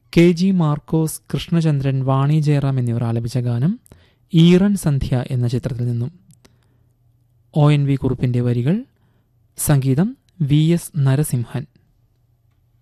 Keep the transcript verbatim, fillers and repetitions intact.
K G Markose, Krishnachandran, വാണി ജയറാം എന്നിവർ ആലപിച്ച ഗാനം ഈറൻ സന്ധ്യ എന്ന ചിത്രത്തിൽ നിന്നും. ഒ എൻ വി കുറുപ്പിൻ്റെ വരികൾ, സംഗീതം വി എസ് നരസിംഹൻ.